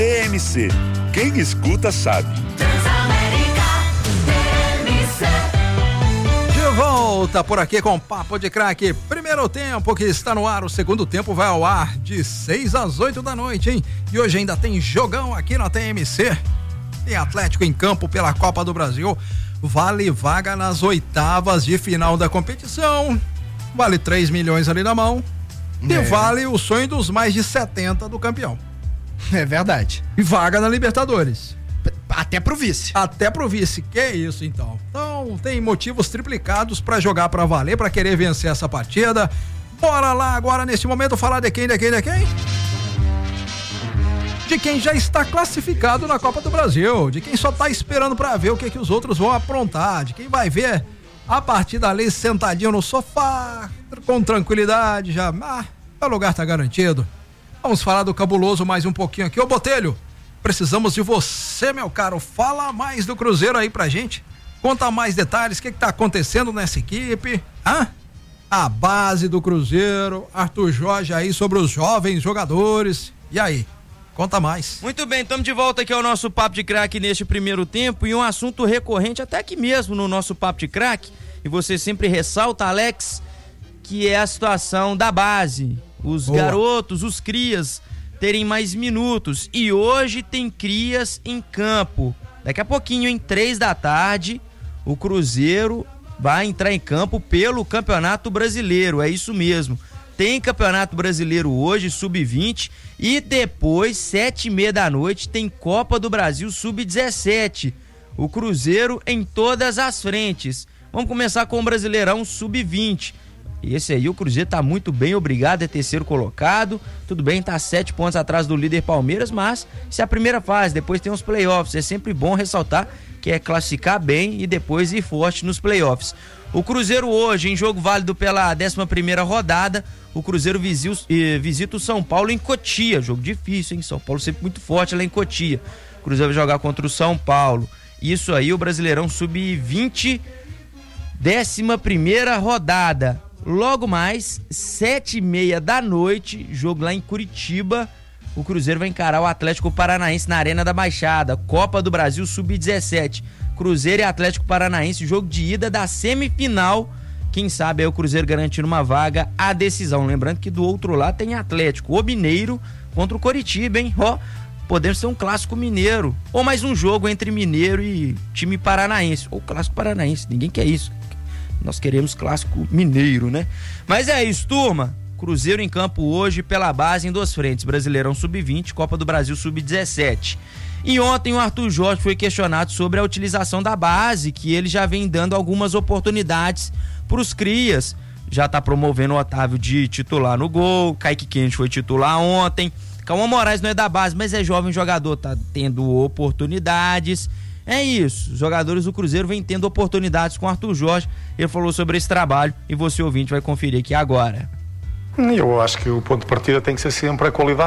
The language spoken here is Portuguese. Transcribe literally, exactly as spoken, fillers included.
T M C. Quem escuta sabe. De volta por aqui com Papo de Craque. Primeiro tempo que está no ar, o segundo tempo vai ao ar de seis às oito da noite, hein? E hoje ainda tem jogão aqui na T M C. Tem Atlético em campo pela Copa do Brasil. Vale vaga nas oitavas de final da competição. Vale três milhões ali na mão. E é. vale o sonho dos mais de setenta do campeão. É verdade. E vaga na Libertadores. Até pro vice. Até pro vice, que é isso então. Então tem motivos triplicados pra jogar pra valer, pra querer vencer essa partida. Bora lá agora nesse momento falar de quem, de quem, de quem? De quem já está classificado na Copa do Brasil, de quem só tá esperando pra ver o que que os outros vão aprontar, de quem vai ver a partida ali sentadinho no sofá, com tranquilidade, já, ah, o lugar tá garantido. Vamos falar do cabuloso mais um pouquinho aqui. Ô Botelho, precisamos de você, meu caro. Fala mais do Cruzeiro aí pra gente. Conta mais detalhes, o que que tá acontecendo nessa equipe? Hã? A base do Cruzeiro, Arthur Jorge aí sobre os jovens jogadores. E aí? Conta mais. Muito bem, estamos de volta aqui ao nosso Papo de Craque neste primeiro tempo e um assunto recorrente até aqui mesmo no nosso Papo de Craque, e você sempre ressalta, Alex, que é a situação da base. Os Boa. garotos, os crias terem mais minutos, e hoje tem crias em campo. Daqui a pouquinho, em três da tarde, o Cruzeiro vai entrar em campo pelo Campeonato Brasileiro, é isso mesmo. Tem Campeonato Brasileiro hoje, sub vinte, e depois, sete e meia da noite, tem Copa do Brasil sub dezessete. O Cruzeiro em todas as frentes. Vamos começar com o Brasileirão sub vinte. Esse aí o Cruzeiro tá muito bem, obrigado, é terceiro colocado. Tudo bem, tá sete pontos atrás do líder Palmeiras, mas isso é a primeira fase, depois tem os playoffs. É sempre bom ressaltar que é classificar bem e depois ir forte nos playoffs. O Cruzeiro hoje, em jogo válido pela décima primeira rodada, o Cruzeiro visita o São Paulo em Cotia. Jogo difícil, hein? São Paulo sempre muito forte lá em Cotia. O Cruzeiro vai jogar contra o São Paulo. Isso aí, o Brasileirão sub vinte, décima primeira rodada. Logo mais, sete e meia da noite, jogo lá em Curitiba. O Cruzeiro vai encarar o Atlético Paranaense na Arena da Baixada. Copa do Brasil sub dezessete. Cruzeiro e Atlético Paranaense, jogo de ida da semifinal. Quem sabe aí o Cruzeiro garantindo uma vaga à decisão. Lembrando que do outro lado tem Atlético, o Mineiro contra o Coritiba, hein? Ó, podemos ter um clássico mineiro. Ou mais um jogo entre Mineiro e time paranaense. Ou clássico paranaense, ninguém quer isso. Nós queremos clássico mineiro, né? Mas é isso, turma. Cruzeiro em campo hoje pela base em duas frentes. Brasileirão sub vinte, Copa do Brasil sub dezessete. E ontem o Arthur Jorge foi questionado sobre a utilização da base, que ele já vem dando algumas oportunidades para os crias. Já tá promovendo o Otávio de titular no gol, Kaique Kennedy foi titular ontem. Cauã Moraes não é da base, mas é jovem jogador, tá tendo oportunidades. É isso, os jogadores do Cruzeiro vêm tendo oportunidades com o Arthur Jorge. Ele falou sobre esse trabalho e você, ouvinte, vai conferir aqui agora. Eu acho que o ponto de partida tem que ser sempre a qualidade.